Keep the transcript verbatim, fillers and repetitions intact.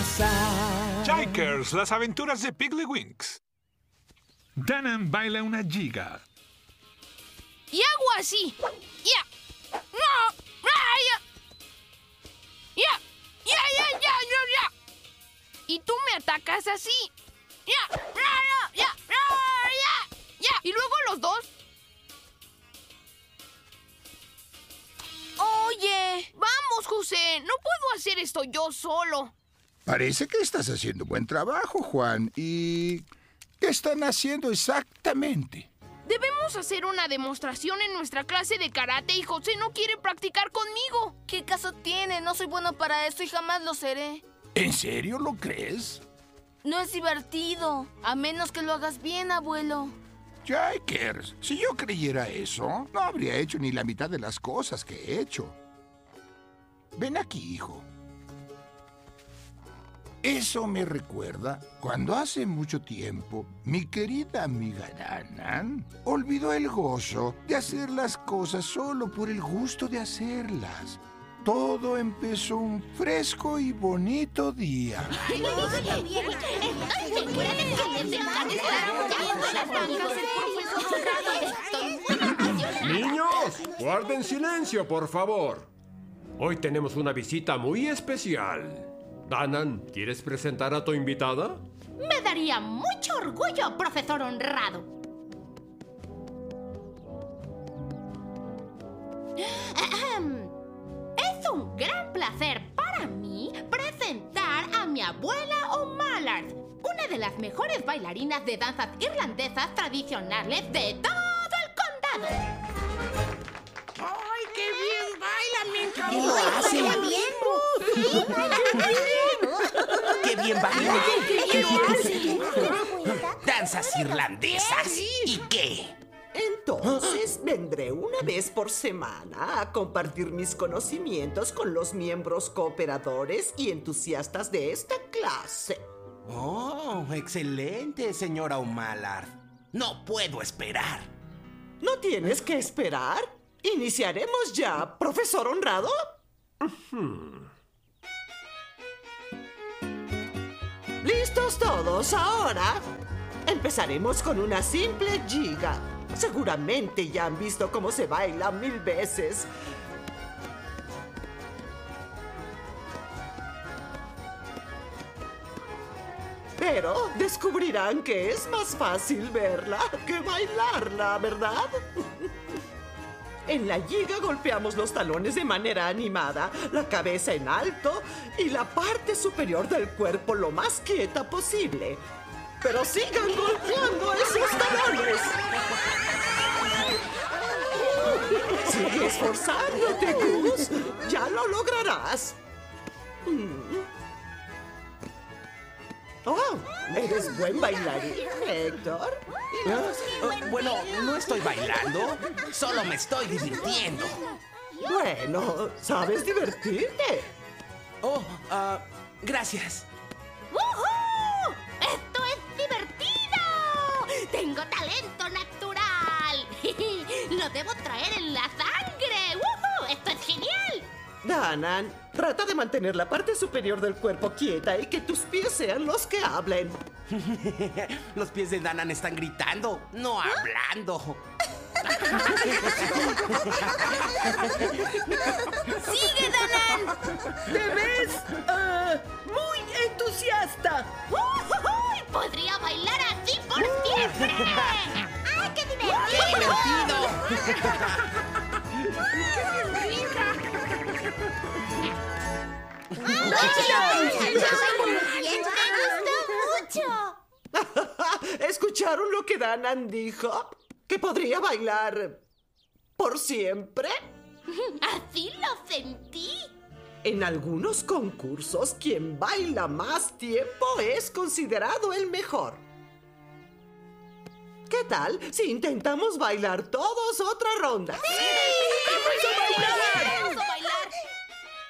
danzar. Jikers, las aventuras de Piggly-Winks. Danan baila una giga. Y hago así. Ya. No. Ah, ya. Ya. Ya, ya, ya, ya, ya. Y tú me atacas así. Ya. Ya, ya, ya, ya, ya. Ya. Y luego los dos. Oye, vamos, José. No puedo hacer esto yo solo. Parece que estás haciendo buen trabajo, Juan. ¿Y qué están haciendo exactamente? Debemos hacer una demostración en nuestra clase de karate y José no quiere practicar conmigo. ¿Qué caso tiene? No soy bueno para eso y jamás lo seré. ¿En serio lo crees? No es divertido, a menos que lo hagas bien, abuelo. Jikers, si yo creyera eso, no habría hecho ni la mitad de las cosas que he hecho. Ven aquí, hijo. Eso me recuerda cuando hace mucho tiempo mi querida amiga Danan olvidó el gozo de hacer las cosas solo por el gusto de hacerlas. Todo empezó un fresco y bonito día. Niños, guarden silencio, por favor. Hoy tenemos una visita muy especial. Danan, ¿quieres presentar a tu invitada? Me daría mucho orgullo, profesor honrado. Ahem. Es un gran placer para mí presentar a mi abuela O'Mallard, una de las mejores bailarinas de danzas irlandesas tradicionales de todo el condado. ¡Ay, qué bien baila, mi ¿Qué lo hace? ¡Qué bien baila! ¿Qué lo hace? ¿Danzas irlandesas? ¿Y qué? Entonces vendré una vez por semana a compartir mis conocimientos con los miembros cooperadores y entusiastas de esta clase. Oh, excelente, señora O'Mallard. No puedo esperar. ¿No tienes que esperar? ¿Iniciaremos ya, profesor honrado? Hmm. ¿Listos todos ahora? Empezaremos con una simple giga. Seguramente ya han visto cómo se baila mil veces. Pero descubrirán que es más fácil verla que bailarla, ¿verdad? En la giga golpeamos los talones de manera animada, la cabeza en alto y la parte superior del cuerpo lo más quieta posible. ¡Pero sigan golpeando esos talones! ¡Sigue esforzándote, Gus! ¡Ya lo lograrás! ¡Oh! ¿Eres buen bailarín, Héctor? ¿Ah? Oh, bueno, no estoy bailando, solo me estoy divirtiendo. Bueno, ¿sabes divertirte? Oh, ah, gracias. ¡Woohoo! ¡Esto es divertido! ¡Tengo talento natural! ¡Lo debo traer en la sangre! ¡Woohoo! ¡Esto es genial! Danan, trata de mantener la parte superior del cuerpo quieta y que tus pies sean los que hablen. Los pies de Danan están gritando, no hablando. ¡Sigue, Danan! ¿Te ves? Uh, muy entusiasta. ¡Uy! ¡Podría bailar así por siempre! ¡Ay, qué divertido! ¡Qué divertido! ¿Escucharon lo que Danan dijo? ¿Que podría bailar por siempre? ¡Así lo sentí! En algunos concursos, quien baila más tiempo es considerado el mejor. ¿Qué tal si intentamos bailar todos otra ronda? ¡Sí! ¡Vamos a bailar!